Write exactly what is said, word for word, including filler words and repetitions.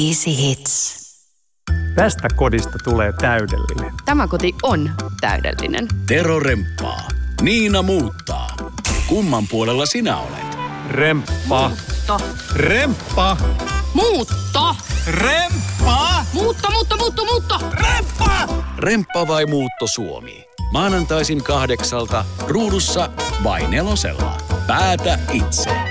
Easy Hits. Tästä kodista tulee täydellinen. Tämä koti on täydellinen. Tero remppaa. Niina muuttaa. Kumman puolella sinä olet? Remppa. Muutto. Remppa. Muutto. Remppa. Muutto, muutto, muutto, muutto. Remppa. Remppa vai Muutto Suomi? Maanantaisin kahdeksalta ruudussa vai nelosella. Päätä itse.